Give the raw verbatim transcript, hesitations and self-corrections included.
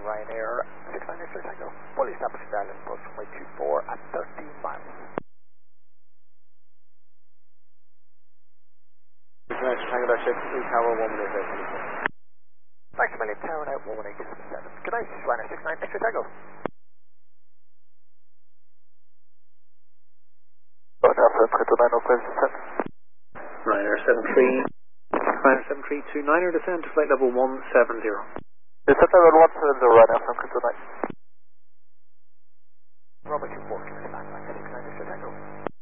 Ryanair, six nine X-ray Tango, fully established Ireland, approach runway two four at thirteen miles. six nine X-ray Tango, that's it, three tower, one minute eight seven. Thanks a million, tower out, one one eight seven seven. Good night, Ryanair six nine X-ray Tango. Ryanair seven three, Ryanair seven three two niner, descend to flight level one seven zero. Descend to level one seven zero, Ryanair from Crypto nine.